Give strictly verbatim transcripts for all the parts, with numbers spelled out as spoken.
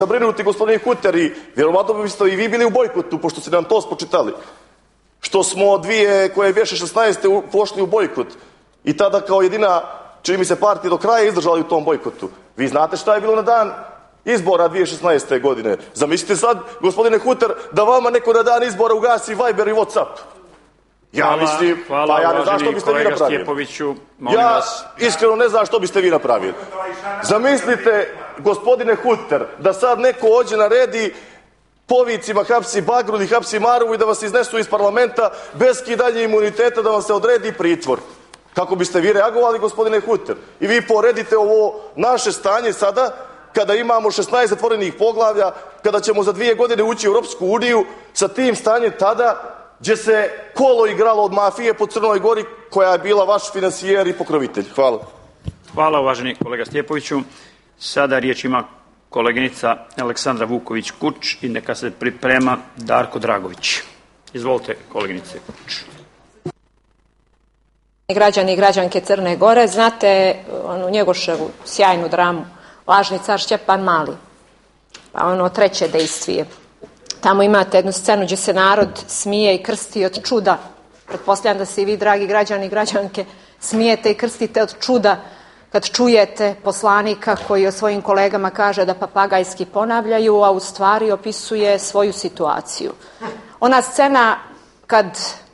zabrinuti, gospodine Kuter, i vjerovatno biste i vi bili u bojkotu, pošto ste nam to spočitali. Što smo dvije koje dvije tisuće šesnaeste pošli u bojkot i tada kao jedina, čini mi se, partija do kraja izdržali u tom bojkotu. Vi znate šta je bilo na dan izbora dvije tisuće šesnaeste godine. Zamislite sad, gospodine Kuter, da vama neko na dan izbora ugasi Viber i Whatsapp. Ja hvala, mislim, hvala, pa ja ne znam što biste vi napravili. Ja vas. iskreno ne znam što biste vi napravili. Zamislite, gospodine Kuter, da sad neko ođe naredi povicima hapsi Bagru i hapsi Marovu i da vas iznesu iz parlamenta bez skidanja imuniteta, da vam se odredi pritvor. Kako biste vi reagovali, gospodine Kuter? I vi poredite ovo naše stanje sada, kada imamo šesnaest zatvorenih poglavlja, kada ćemo za dvije godine ući u Europsku uniju, sa tim stanjem tada gdje se kolo igralo od mafije po Crnoj Gori, koja je bila vaš finansijer i pokrovitelj. Hvala. Hvala, uvaženi kolega Stjepkoviću. Sada riječ ima koleginica Aleksandra Vuković-Kuč i neka se priprema Darko Dragović. Izvolite, koleginice Kuč. Građani i građanke Crne Gore, znate onu Njegoševu sjajnu dramu Lažni car Šćepan Mali, pa ono treće dejstvije. Tamo imate jednu scenu gdje se narod smije i krsti od čuda. Pretpostavljam da se i vi, dragi građani i građanke, smijete i krstite od čuda kad čujete poslanika koji o svojim kolegama kaže da papagajski ponavljaju, a u stvari opisuje svoju situaciju. Ona scena kad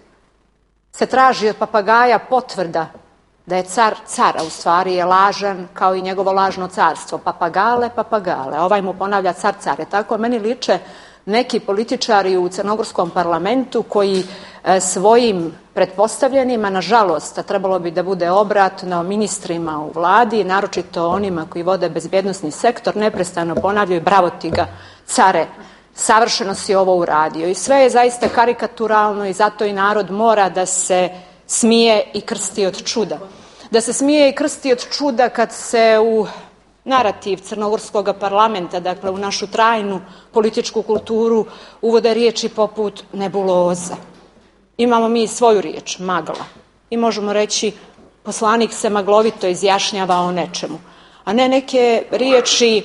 se traži od papagaja potvrda da je car car, a u stvari je lažan kao i njegovo lažno carstvo. Papagale, papagale. Ovaj mu ponavlja car car. Tako meni liče neki političari u crnogorskom parlamentu koji e, svojim pretpostavljenima, nažalost, a trebalo bi da bude obratno ministrima u vladi, naročito onima koji vode bezbjednosni sektor, neprestano ponavljaju bravo ti ga, care, savršeno si ovo uradio. I sve je zaista karikaturalno i zato i narod mora da se smije i krsti od čuda. Da se smije i krsti od čuda kad se u narativ crnogorskog parlamenta, dakle u našu trajnu političku kulturu, uvode riječi poput nebuloza. Imamo mi svoju riječ, magla. I možemo reći, poslanik se maglovito izjašnjava o nečemu, a ne neke riječi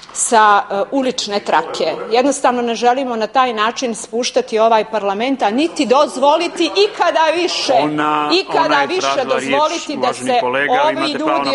sa uh, ulične trake. Jednostavno ne želimo na taj način spuštati ovaj parlament, a niti dozvoliti ikada više, ona, ikada ona više dozvoliti riječ, da se kolega, ovi ljudi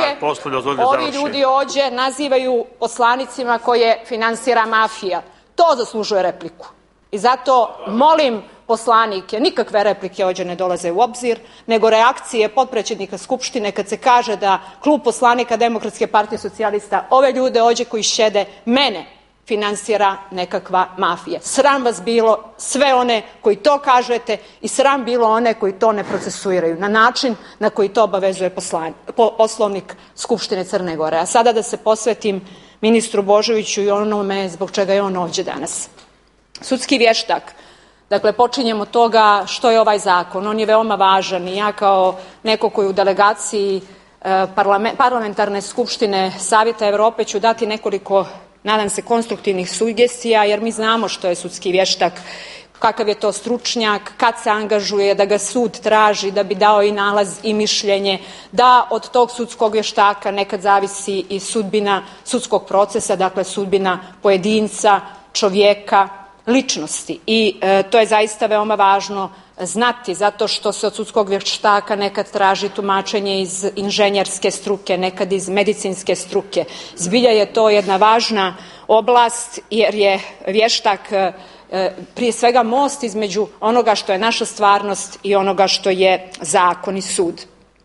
ođe, ovi ljudi ođe nazivaju poslanicima koje finansira mafija. To zaslužuje repliku. I zato molim poslanike, nikakve replike ođe ne dolaze u obzir, nego reakcije potpredsjednika Skupštine kad se kaže da klub poslanika Demokratske partije socijalista ove ljude ođe koji šede mene finansira nekakva mafija. Sram vas bilo sve one koji to kažete i sram bilo one koji to ne procesuiraju na način na koji to obavezuje poslan, po, poslovnik Skupštine Crne Gore. A sada da se posvetim ministru Božoviću i onome zbog čega je on ovdje danas. Sudski vještak. Dakle, počinjemo od toga što je ovaj zakon. On je veoma važan i ja kao neko koji u delegaciji eh, parlamentarne skupštine Savjeta Evrope ću dati nekoliko, nadam se, konstruktivnih sugestija, jer mi znamo što je sudski vještak, kakav je to stručnjak, kad se angažuje, da ga sud traži da bi dao i nalaz i mišljenje, da od tog sudskog vještaka nekad zavisi i sudbina sudskog procesa, dakle sudbina pojedinca, čovjeka, ličnosti. I e, to je zaista veoma važno znati, zato što se od sudskog vještaka nekad traži tumačenje iz inženjerske struke, nekad iz medicinske struke. Zbilja je to jedna važna oblast, jer je vještak e, prije svega most između onoga što je naša stvarnost i onoga što je zakon i sud.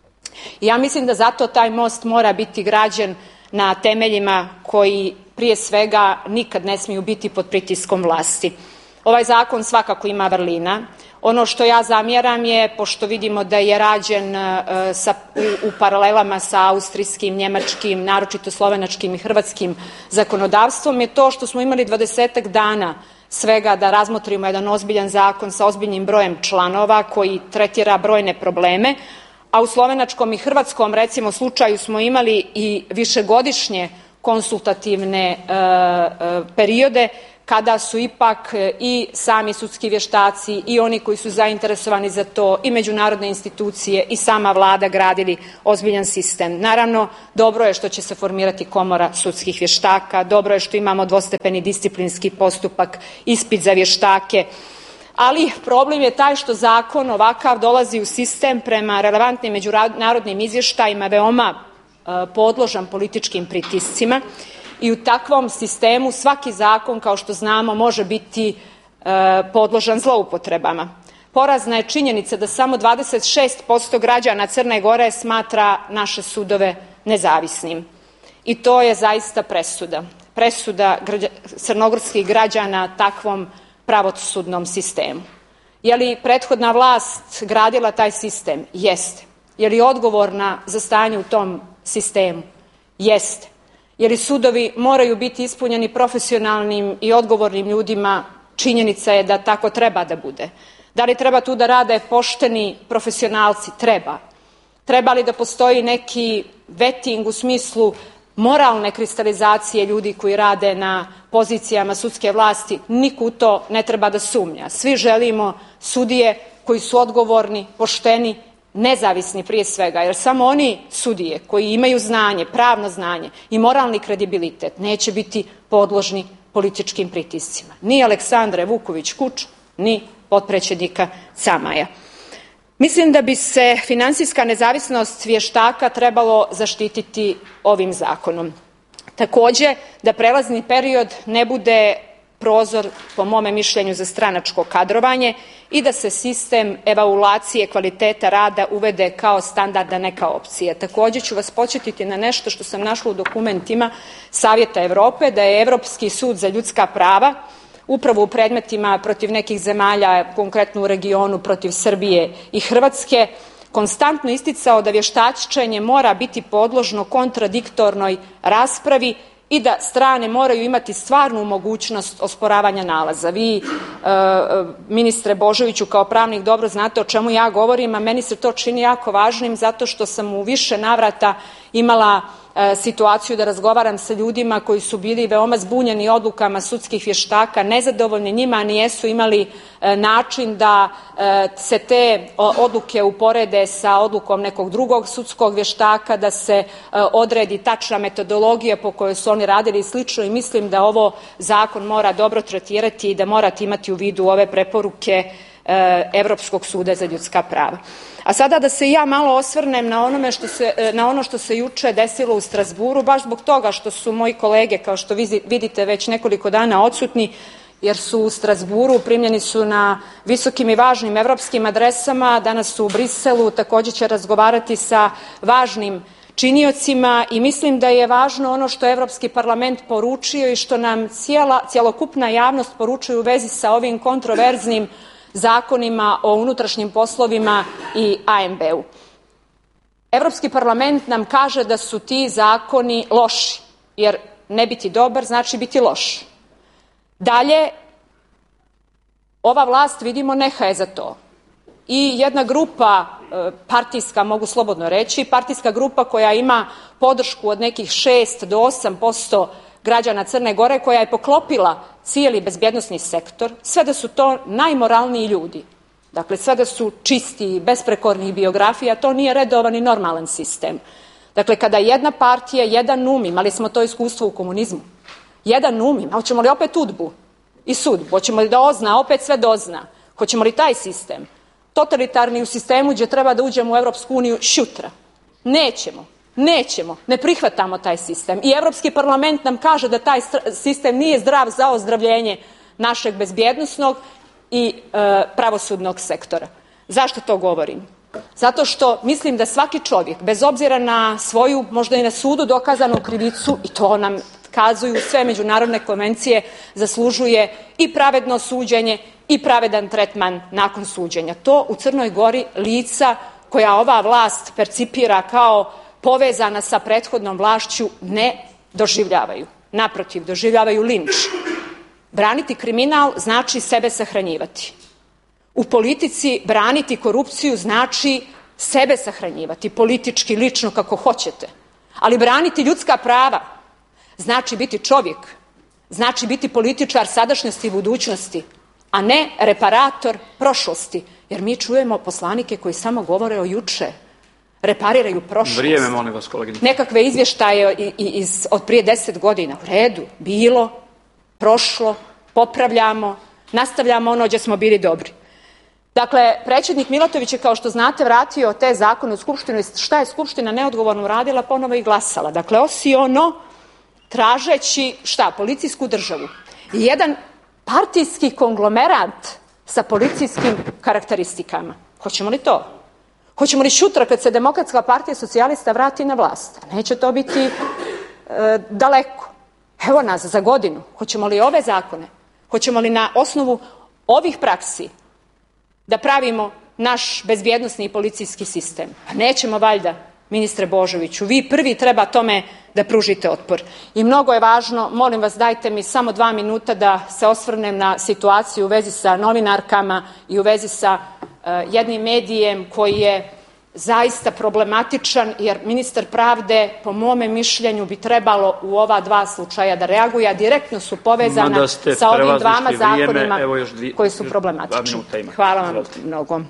I ja mislim da zato taj most mora biti građen na temeljima koji prije svega nikad ne smiju biti pod pritiskom vlasti. Ovaj zakon svakako ima vrlina. Ono što ja zamjeram je, pošto vidimo da je rađen uh, sa, u, u paralelama sa austrijskim, njemačkim, naročito slovenačkim i hrvatskim zakonodavstvom, je to što smo imali dvadesetak dana svega da razmotrimo jedan ozbiljan zakon sa ozbiljnim brojem članova koji tretira brojne probleme, a u slovenačkom i hrvatskom, recimo, slučaju smo imali i višegodišnje konsultativne e, e, periode kada su ipak i sami sudski vještaci i oni koji su zainteresovani za to i međunarodne institucije i sama vlada gradili ozbiljan sistem. Naravno, dobro je što će se formirati komora sudskih vještaka, dobro je što imamo dvostepeni disciplinski postupak, ispit za vještake, ali problem je taj što zakon ovakav dolazi u sistem prema relevantnim međunarodnim izvještajima veoma podložan političkim pritiscima i u takvom sistemu svaki zakon, kao što znamo, može biti podložan zloupotrebama. Porazna je činjenica da samo dvadeset šest posto građana Crne Gore smatra naše sudove nezavisnim. I to je zaista presuda. Presuda crnogorskih građana takvom pravosudnom sistemu. Je li prethodna vlast gradila taj sistem? Jeste. Je li odgovorna za stanje u tom sistemu? Jeste. Je li sudovi moraju biti ispunjeni profesionalnim i odgovornim ljudima? Činjenica je da tako treba da bude. Da li treba tu da rade pošteni profesionalci? Treba. Treba li da postoji neki veting u smislu moralne kristalizacije ljudi koji rade na pozicijama sudske vlasti? Niko u to ne treba da sumnja. Svi želimo sudije koji su odgovorni, pošteni, nezavisni prije svega, jer samo oni sudije koji imaju znanje, pravno znanje i moralni kredibilitet neće biti podložni političkim pritiscima. Ni Aleksandre Vuković Kuč, ni potpredsjednika Camaja. Mislim da bi se finansijska nezavisnost vještaka trebalo zaštititi ovim zakonom. Takođe, da prelazni period ne bude prozor, po mome mišljenju, za stranačko kadrovanje i da se sistem evaluacije kvaliteta rada uvede kao standard, a ne kao opcija. Takođe ću vas podsjetiti na nešto što sam našla u dokumentima Savjeta Evrope, da je Evropski sud za ljudska prava upravo u predmetima protiv nekih zemalja, konkretno u regionu protiv Srbije i Hrvatske, konstantno isticao da vještačenje mora biti podložno kontradiktornoj raspravi i da strane moraju imati stvarnu mogućnost osporavanja nalaza. Vi, ministre Božoviću, kao pravnik dobro znate o čemu ja govorim, a meni se to čini jako važnim zato što sam u više navrata imala situaciju da razgovaram sa ljudima koji su bili veoma zbunjeni odlukama sudskih vještaka, nezadovoljni njima, a nijesu imali način da se te odluke uporede sa odlukom nekog drugog sudskog vještaka, da se odredi tačna metodologija po kojoj su oni radili i slično, i mislim da ovo zakon mora dobro tretirati i da morate imati u vidu ove preporuke Evropskog suda za ljudska prava. A sada da se ja malo osvrnem na, onome što se, na ono što se juče desilo u Strazburu, baš zbog toga što su moji kolege, kao što vidite, već nekoliko dana odsutni, jer su u Strazburu, primljeni su na visokim i važnim evropskim adresama, danas su u Briselu, takođe će razgovarati sa važnim činiocima i mislim da je važno ono što je Evropski parlament poručio i što nam cijela, cjelokupna javnost poručuje u vezi sa ovim kontroverznim zakonima o unutrašnjim poslovima i A M B-u. Evropski parlament nam kaže da su ti zakoni loši, jer ne biti dobar znači biti loš. Dalje, ova vlast, vidimo, neha je za to. I jedna grupa partijska, mogu slobodno reći, partijska grupa koja ima podršku od nekih šest do osam posto građana Crne Gore, koja je poklopila cijeli bezbjednosni sektor, sve da su to najmoralniji ljudi. Dakle, sve da su čisti, besprekornih biografija, to nije redovan i normalan sistem. Dakle, kada jedna partija, jedan um, imali smo to iskustvo u komunizmu, jedan um, a hoćemo li opet udbu i sudbu, hoćemo li da ozna, opet sve dozna, hoćemo li taj sistem, totalitarni u sistemu gdje treba da uđemo u Evropsku uniju šutra. Nećemo. Nećemo, ne prihvatamo taj sistem i Evropski parlament nam kaže da taj sistem nije zdrav za ozdravljenje našeg bezbjednosnog i e, pravosudnog sektora. Zašto to govorim? Zato što mislim da svaki čovjek, bez obzira na svoju, možda i na sudu dokazanu krivicu, i to nam kazuju sve međunarodne konvencije, zaslužuje i pravedno suđenje i pravedan tretman nakon suđenja. To u Crnoj Gori lica koja ova vlast percipira kao povezana sa prethodnom vlašću ne doživljavaju. Naprotiv, doživljavaju linč. Braniti kriminal znači sebe sahranjivati. U politici braniti korupciju znači sebe sahranjivati, politički, lično, kako hoćete. Ali braniti ljudska prava znači biti čovjek, znači biti političar sadašnjosti i budućnosti, a ne reparator prošlosti. Jer mi čujemo poslanike koji samo govore o juče, repariraju prošlost. Vrijeme, molim vas, koleginice. Nekakve izvještaje iz, od prije deset godina. U redu, bilo, prošlo, popravljamo, nastavljamo ono gdje smo bili dobri. Dakle, predsjednik Milatović je, kao što znate, vratio te zakone u Skupštinu i šta je Skupština neodgovorno uradila, ponovo i glasala. Dakle, osiono tražeći šta? Policijsku državu. I jedan partijski konglomerat sa policijskim karakteristikama. Hoćemo li to? Hoćemo li sutra kad se Demokratska partija socijalista vrati na vlast? Neće to biti e, daleko. Evo nas za godinu. Hoćemo li ove zakone? Hoćemo li na osnovu ovih praksi da pravimo naš bezbjednosni i policijski sistem? A nećemo valjda, ministre Božoviću. Vi prvi treba tome da pružite otpor. I mnogo je važno, molim vas, dajte mi samo dva minuta da se osvrnem na situaciju u vezi sa novinarkama i u vezi sa uh, jednim medijem koji je zaista problematičan, jer ministar pravde, po mome mišljenju, bi trebalo u ova dva slučaja da reaguje, a direktno su povezana sa ovim dvama zakonima dvije, koji su problematični. Hvala vam mnogo.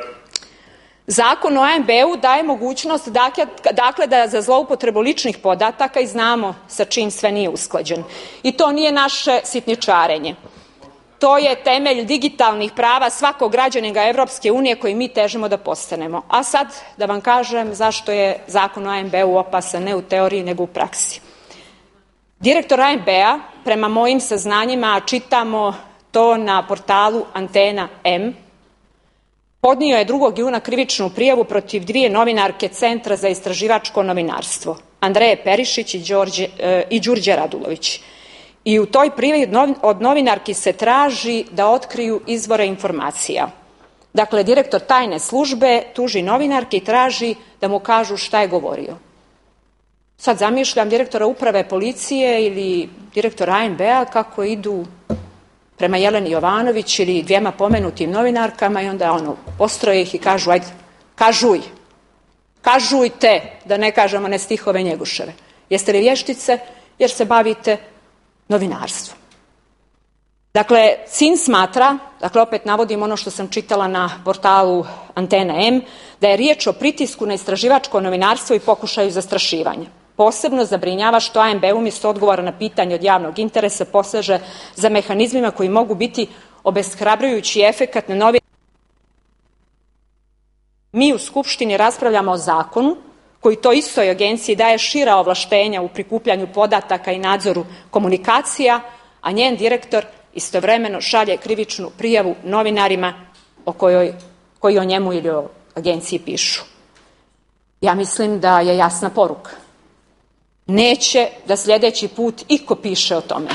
Zakon o A M B-u daje mogućnost dakle, dakle da za zloupotrebu ličnih podataka, i znamo sa čim sve nije usklađen. I to nije naše sitničarenje. To je temelj digitalnih prava svakog građanina Evropske unije koji mi težimo da postanemo. A sad da vam kažem zašto je zakon o A M B-u opasan ne u teoriji nego u praksi. Direktor A M B-a, prema mojim saznanjima, čitamo to na portalu Antena M, podnio je drugog juna krivičnu prijavu protiv dvije novinarke Centra za istraživačko novinarstvo, Andreje Perišić i, Đorđe, e, i Đurđe Radulović. I u toj prijavi od novinarki se traži da otkriju izvore informacija. Dakle, direktor tajne službe tuži novinarke i traži da mu kažu šta je govorio. Sad zamišljam direktora uprave policije ili direktora A M B-a kako idu prema Jeleni Jovanović ili dvijema pomenutim novinarkama i onda ono, postroje ih i kažu, ajde, kažuj, kažujte, da ne kažemo ne stihove Njeguševe. Jeste li vještice jer se bavite novinarstvom? Dakle, C I N smatra, dakle opet navodim ono što sam čitala na portalu Antena M, da je riječ o pritisku na istraživačko novinarstvo i pokušaju zastrašivanja. Posebno zabrinjava što A M B umjesto odgovora na pitanje od javnog interesa poseže za mehanizmima koji mogu biti obeshrabrujući efekat na novi. Mi u Skupštini raspravljamo o zakonu koji to istoj agenciji daje šira ovlaštenja u prikupljanju podataka i nadzoru komunikacija, a njen direktor istovremeno šalje krivičnu prijavu novinarima o kojoj, koji o njemu ili o agenciji pišu. Ja mislim da je jasna poruka. Neće da sljedeći put iko piše o tome.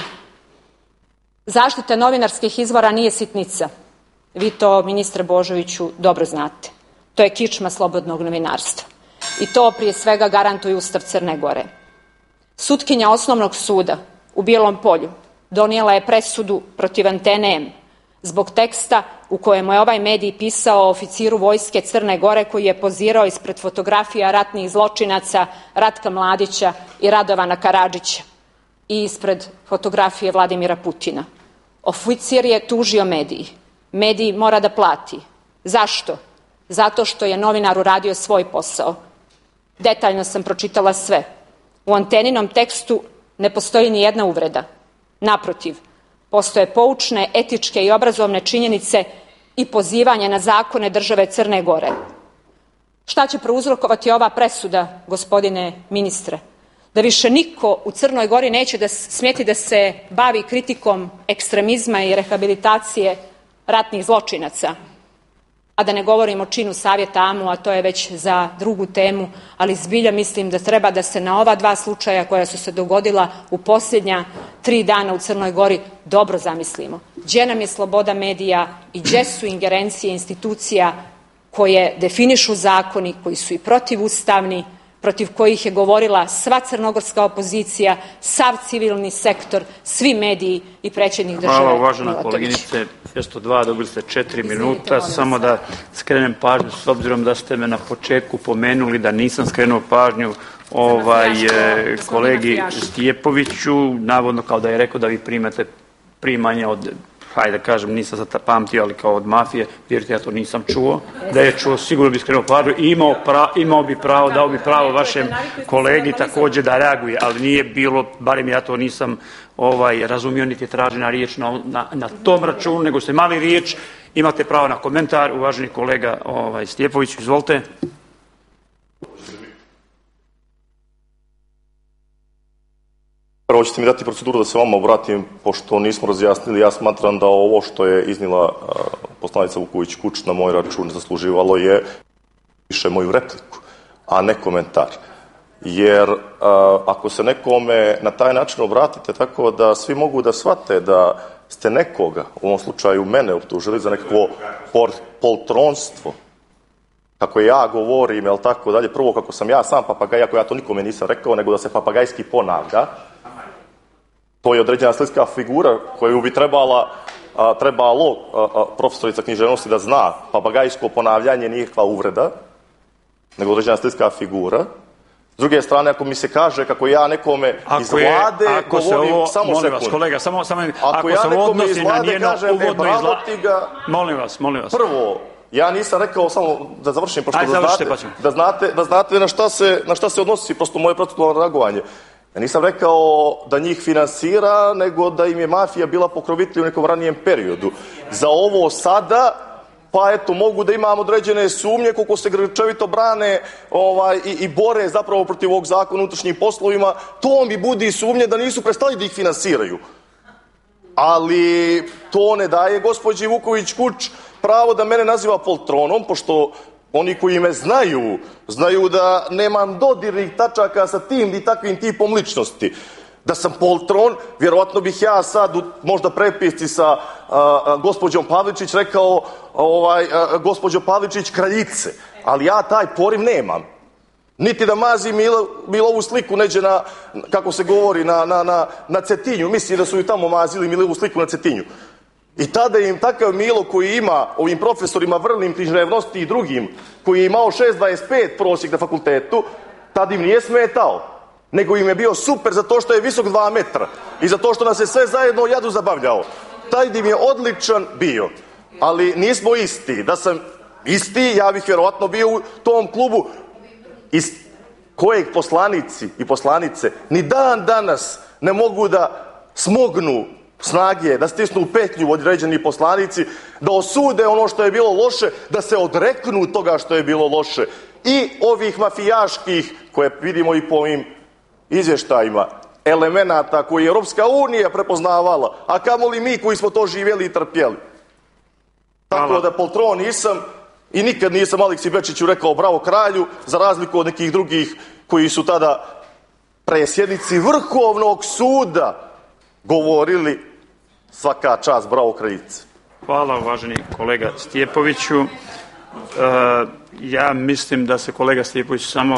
Zaštita novinarskih izvora nije sitnica. Vi to, ministre Božoviću, dobro znate. To je kičma slobodnog novinarstva. I to prije svega garantuje Ustav Crne Gore. Sutkinja Osnovnog suda u Bijelom Polju donijela je presudu protiv Antene M zbog teksta u kojemu je ovaj medij pisao o oficiru vojske Crne Gore koji je pozirao ispred fotografija ratnih zločinaca Ratka Mladića i Radovana Karadžića i ispred fotografije Vladimira Putina. Oficir je tužio medij. Medij mora da plati. Zašto? Zato što je novinar uradio svoj posao. Detaljno sam pročitala sve. U Anteninom tekstu ne postoji ni jedna uvreda. Naprotiv, postoje poučne, etičke i obrazovne činjenice i pozivanje na zakone države Crne Gore. Šta će prouzrokovati ova presuda, gospodine ministre? Da više niko u Crnoj Gori neće da smjeti da se bavi kritikom ekstremizma i rehabilitacije ratnih zločinaca. A da ne govorim o činu Savjeta Amu, a to je već za drugu temu, ali zbilja mislim da treba da se na ova dva slučaja koja su se dogodila u posljednja tri dana u Crnoj Gori dobro zamislimo. Gdje nam je sloboda medija i gdje su ingerencije institucija koje definišu zakoni, koji su i protivustavni, protiv kojih je govorila sva crnogorska opozicija, sav civilni sektor, svi mediji i predsjednik države Milatović. Hvala, uvažena Milatović. koleginice. dvjesto dva, dobili ste četiri minuta. Samo da skrenem pažnju, s obzirom da ste me na početku pomenuli da nisam skrenuo pažnju ovaj, kolegi Stjepoviću, navodno kao da je rekao da vi primate primanje od, hajde da kažem, nisam sad pamtio, ali kao od mafije, vjerujte, ja to nisam čuo. Da je čuo, sigurno bi skrenuo pažnju i imao, pra, imao bi pravo, dao bi pravo vašem kolegi također da reaguje, ali nije bilo, barem ja to nisam ovaj, razumio, niti tražena riječ na, na, na tom računu, nego ste mali riječ, imate pravo na komentar, uvaženi kolega ovaj, Stjepović, izvolite. Prvo ćete mi dati proceduru da se vama obratim, pošto nismo razjasnili. Ja smatram da ovo što je iznila uh, poslanica Vuković-Kuč na moj račun zasluživalo je više moju repliku, a ne komentar. Jer uh, ako se nekome na taj način obratite tako da svi mogu da shvate da ste nekoga, u ovom slučaju mene, optužili za nekakvo poltronstvo, kako ja govorim, jel tako dalje, prvo kako sam ja sam papagaj, ako ja to nikome nisam rekao, nego da se papagajski ponavlja. To je određena stilska figura koju bi trebala, a, trebalo a, a, profesorica književnosti da zna. Papagajsko ponavljanje nije nikakva uvreda, nego određena stilska figura. S druge strane, ako mi se kaže kako ja nekome ako iz vlade je, ako govorim, se ovo, samo molim sekund. Vas, kolega, samo, samo, ako, ako ja se ovo odnosi na njeno kažem, uvodno e, izlaganje, ga... molim vas, molim vas. Prvo, ja nisam rekao, samo da završim, pošto Aj, da, završite, znate, pa da, znate, da znate na šta se, na šta se odnosi, prosto moje proceduralno reagovanje. Ja nisam rekao da njih finansira, nego da im je mafija bila pokrovitelj u nekom ranijem periodu. Za ovo sada, pa eto, mogu da imam određene sumnje koliko se grčevito brane ovaj, i, i bore zapravo protiv ovog zakona o unutrašnjim poslovima, to mi budi sumnje da nisu prestali da ih finansiraju. Ali to ne daje gospođi Vuković-Kuč pravo da mene naziva poltronom, pošto oni koji me znaju, znaju da nemam dodirnih tačaka sa tim i takvim tipom ličnosti. Da sam poltron, vjerovatno bih ja sad u možda prepisci sa a, a, gospođom Pavličić rekao ovaj, a, gospođo Pavličić kraljice, ali ja taj poriv nemam. Niti da mazi Milo, Milovu sliku neđe na, kako se govori, na, na, na, na Cetinju. Mislim da su ju tamo mazili Milovu sliku na Cetinju. I tada im takav Milo koji ima ovim profesorima vrlnim književnosti i drugim, koji je imao šest zarez dvadeset pet prosjek na fakultetu, tada im nije smetao. Nego im je bio super zato što je visok dva metra i zato što nas je sve zajedno o jadu zabavljao. Taj im je odličan bio. Ali nismo isti. Da sam isti, ja bih vjerovatno bio u tom klubu iz kojeg poslanici i poslanice ni dan danas ne mogu da smognu snage, da stisnu petlju određeni poslanici, da osude ono što je bilo loše, da se odreknu toga što je bilo loše. I ovih mafijaških, koje vidimo i po ovim izvještajima, elemenata koje je Europska unija prepoznavala, a kamoli mi koji smo to živjeli i trpjeli. Tako Hvala. Da poltron nisam i nikad nisam Aleksi Bečiću rekao bravo kralju, za razliku od nekih drugih koji su tada presjednici Vrhovnog suda govorili svaka čast, bravo kraljice. Hvala, uvaženi kolega Stjepoviću. E, ja mislim da se kolega Stjepović samo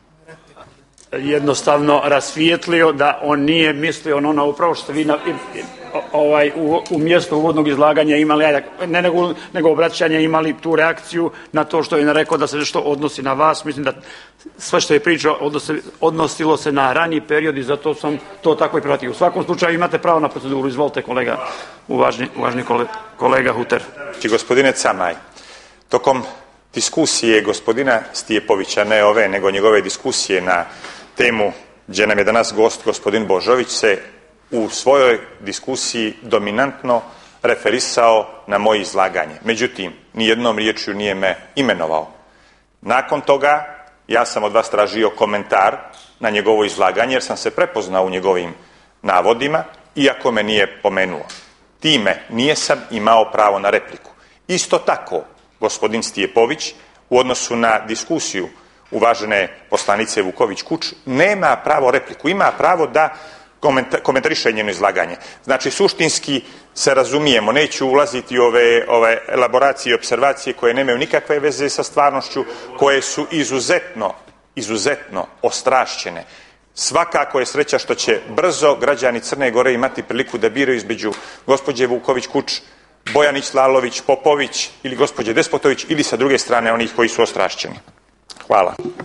jednostavno rasvijetlio da on nije mislio ono na upravo što ste vi na, ovaj, u, u mjestu uvodnog izlaganja imali, ne nego, nego obraćanja imali tu reakciju na to što je rekao da se nešto odnosi na vas. Mislim da sve što je pričao odnosi, odnosilo se na raniji period i zato sam to tako i pratio. U svakom slučaju imate pravo na proceduru. Izvolite kolega, uvažni, uvažni kolega Huter. Gospodine Camaj, tokom diskusije gospodina Stjepovića, ne ove, nego njegove diskusije na temu gdje nam je danas gost gospodin Božović, se u svojoj diskusiji dominantno referisao na moje izlaganje. Međutim, nijednom riječju nije me imenovao. Nakon toga ja sam od vas tražio komentar na njegovo izlaganje jer sam se prepoznao u njegovim navodima, iako me nije pomenuo. Time nije sam imao pravo na repliku. Isto tako, gospodin Stjepović u odnosu na diskusiju uvažene poslanice Vuković-Kuč nema pravo repliku, ima pravo da komentariše njeno izlaganje. Znači, suštinski se razumijemo, neću ulaziti u ove, ove elaboracije i observacije koje nemaju nikakve veze sa stvarnošću, koje su izuzetno, izuzetno ostrašćene. Svakako je sreća što će brzo građani Crne Gore imati priliku da biraju između gospođe Vuković-Kuč, Bojanić, Lalović, Popović ili gospođe Despotović ili sa druge strane onih koji su ostrašćeni. Hvala.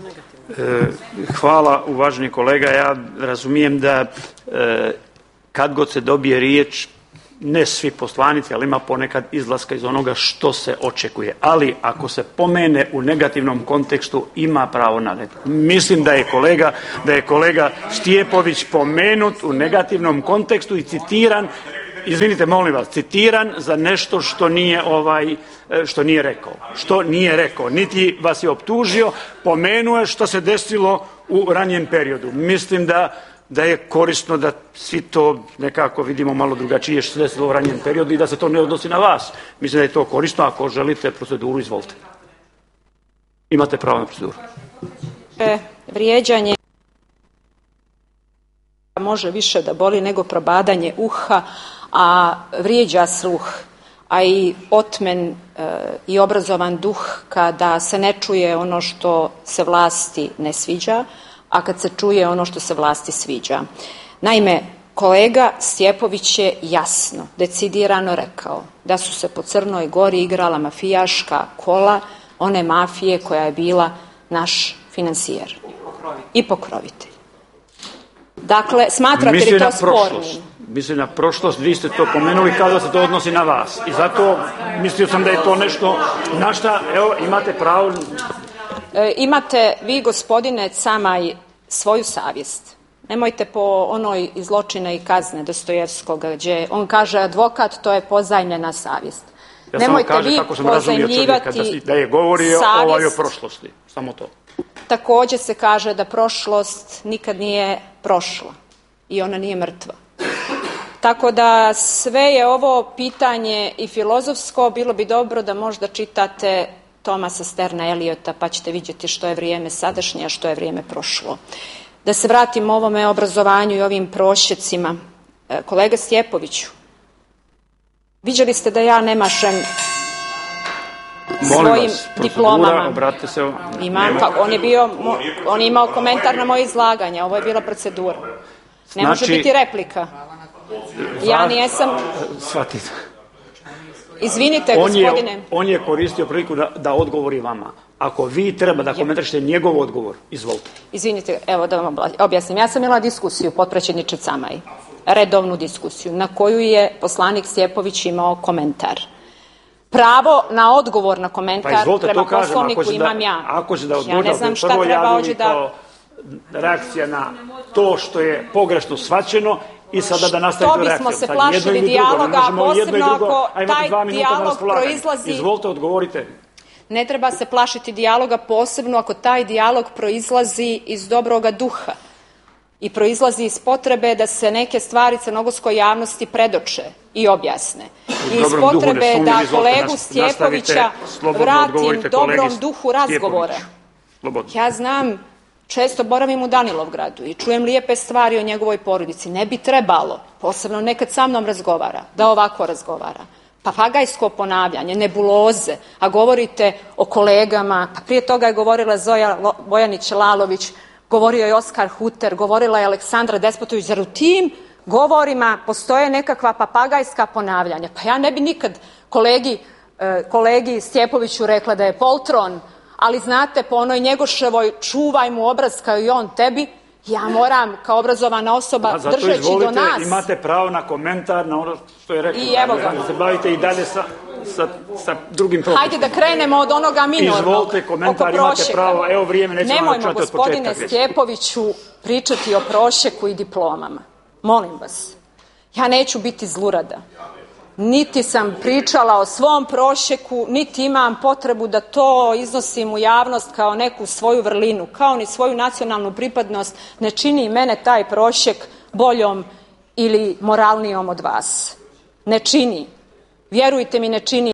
Hvala, uvaženi kolega. Ja razumijem da kad god se dobije riječ, ne svi poslanici, ali ima ponekad izlaska iz onoga što se očekuje. Ali ako se pomene u negativnom kontekstu, ima pravo na repliku. Mislim da je kolega, da je kolega Stjepović pomenut u negativnom kontekstu i citiran, izvinite, molim vas, citiran za nešto što nije ovaj, što nije rekao. Što nije rekao. Niti vas je optužio, pomenuo je što se desilo u ranijem periodu. Mislim da da je korisno da svi to nekako vidimo malo drugačije što se desilo u ranijem periodu i da se to ne odnosi na vas. Mislim da je to korisno. Ako želite proceduru, izvolite. Imate pravo na proceduru. E, vrijeđanje može više da boli nego probadanje uha, a vrijeđa sluh, a i otmen e, i obrazovan duh kada se ne čuje ono što se vlasti ne sviđa, a kad se čuje ono što se vlasti sviđa. Naime, kolega Stjepović je jasno, decidirano rekao da su se po Crnoj Gori igrala mafijaška kola one mafije koja je bila naš finansijer i pokrovitelj. Dakle, smatrate li to spornim? Mislim na prošlost, vi ste to pomenuli kao da se to odnosi na vas. I zato mislio sam da je to nešto na šta, evo, imate pravo. E, imate vi, gospodine Camaj, svoju savjest. Nemojte po onoj iz Zločina i kazne Dostojevskog, gdje on kaže advokat, to je pozajmljena savjest. Ja Nemojte samo kažem vi kako sam razumio čovjeka da, da je govorio ovaj o prošlosti. Samo to. Također se kaže da prošlost nikad nije prošla i ona nije mrtva. Tako da sve je ovo pitanje i filozofsko, bilo bi dobro da možda čitate Thomasa Sterna Eliota, pa ćete vidjeti što je vrijeme sadašnje, a što je vrijeme prošlo. Da se vratim ovome obrazovanju i ovim prosjecima. Kolega Stjepoviću, viđali ste da ja ne mašem svojim vas, diplomama. Obratite se. Imam, pa, on, je bio, on je imao komentar na moje izlaganje, ovo je bila procedura. Ne znači, može biti replika. Ja nijesam... Shvatite. Izvinite, on gospodine. Je, on je koristio priliku da, da odgovori vama. Ako vi treba da komentarišete njegov odgovor, izvolite. Izvinite, evo da vam objasnim. Ja sam imala diskusiju, potpredsjedniče Camaj, redovnu diskusiju, na koju je poslanik Stjepović imao komentar. Pravo na odgovor na komentar pa izvolite, prema kažem, poslovniku da, imam ja. Ako se da ja ne znam šta treba ovdje da... reakcija na to što je pogrešno shvaćeno i sada da nastavite reakciju. To bismo se plašili dijaloga, a posebno ako taj dijalog proizlazi... Izvolite, odgovorite. Ne treba se plašiti dijaloga, posebno ako taj dijalog proizlazi iz dobroga duha i proizlazi iz potrebe da se neke stvari crnogorskoj javnosti predoče i objasne. I iz potrebe da kolegu Stjepovića vratim dobrom duhu razgovora. Ja znam, često boravim u Danilovgradu i čujem lijepe stvari o njegovoj porodici. Ne bi trebalo, posebno nekad sa mnom razgovara, da ovako razgovara. Papagajsko ponavljanje, nebuloze, a govorite o kolegama, pa prije toga je govorila Zoja Bojanić-Lalović, govorio je Oskar Huter, govorila je Aleksandra Despotović. Zar u tim govorima postoje nekakva papagajska ponavljanja? Pa ja ne bi nikad kolegi, kolegi Stjepoviću rekla da je poltron, ali znate, po onoj Njegoševoj čuvaj mu obraz kao i on tebi, ja moram kao obrazovana osoba a, držeći izvolite, do nas. Imate pravo na komentar na ono što je rekao. I evo ga. Da se bavite i dalje sa, sa, sa drugim propustom. Hajde da krenemo od onoga minornog. Izvolite, komentar, imate pravo. Evo vrijeme, nećemo Nemojmo, gospodine Stjepoviću, pričati o prosjeku i diplomama. Molim vas. Ja neću biti zlurada. Niti sam pričala o svom prosjeku, niti imam potrebu da to iznosim u javnost kao neku svoju vrlinu, kao ni svoju nacionalnu pripadnost. Ne čini mene taj prosjek boljom ili moralnijom od vas. Ne čini. Vjerujte mi, ne čini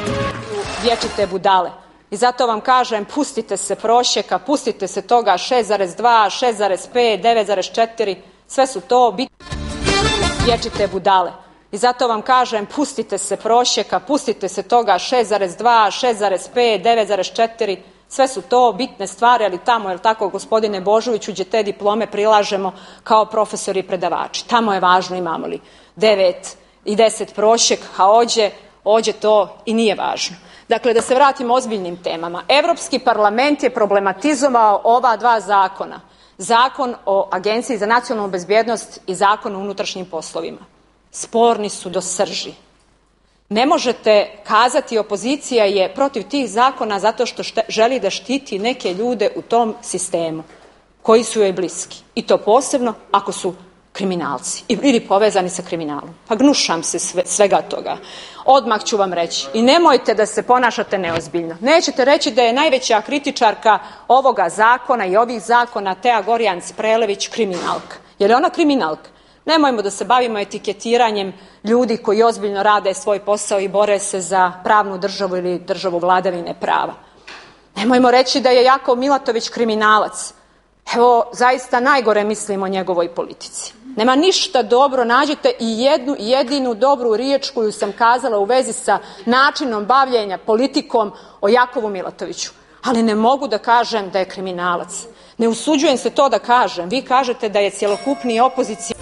vječite budale. I zato vam kažem, pustite se prosjeka, pustite se toga šest zarez dva, šest zarez pet, devet zarez četiri, sve su to biti vječite budale. I zato vam kažem, pustite se prosjeka, pustite se toga šest zarez dva, šest zarez pet, devet zarez četiri, sve su to bitne stvari, ali tamo, je li tako, gospodine Božoviću, gdje te diplome prilažemo kao profesori i predavači. Tamo je važno imamo li devet i deset prosjek, a ođe, ođe to i nije važno. Dakle, da se vratimo ozbiljnim temama. Europski parlament je problematizovao ova dva zakona. Zakon o Agenciji za nacionalnu bezbjednost i Zakon o unutrašnjim poslovima. Sporni su do srži. Ne možete kazati opozicija je protiv tih zakona zato što šte, želi da štiti neke ljude u tom sistemu koji su joj bliski. I to posebno ako su kriminalci ili povezani sa kriminalom. Pa gnušam se sve, svega toga. Odmah ću vam reći. I nemojte da se ponašate neozbiljno. Nećete reći da je najveća kritičarka ovoga zakona i ovih zakona Tea Gorjanac Prelević kriminalka. Je li ona kriminalka? Nemojmo da se bavimo etiketiranjem ljudi koji ozbiljno rade svoj posao i bore se za pravnu državu ili državu vladavine prava. Nemojmo reći da je Jakov Milatović kriminalac. Evo, zaista najgore mislim o njegovoj politici. Nema ništa dobro, nađite i jednu jedinu dobru riječ koju sam kazala u vezi sa načinom bavljenja politikom o Jakovu Milatoviću. Ali ne mogu da kažem da je kriminalac. Ne usuđujem se to da kažem. Vi kažete da je cjelokupni opozicija...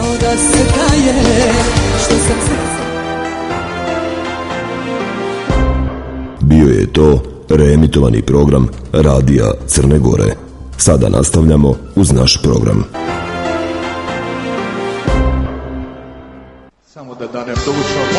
Bio je to reemitovani program Radija Crne Gore. Sada nastavljamo uz naš program. Samo da danem do